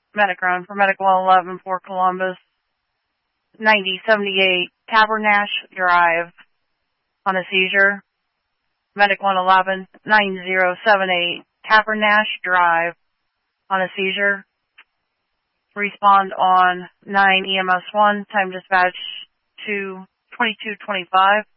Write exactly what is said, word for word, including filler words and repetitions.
Medic run for Medic one eleven for Columbus. ninety seventy-eight Tabernash Drive on a seizure. Medic one eleven nine zero seven eight Tabernash Drive on a seizure. Respond on nine E M S one, time dispatch to twenty-two twenty-five.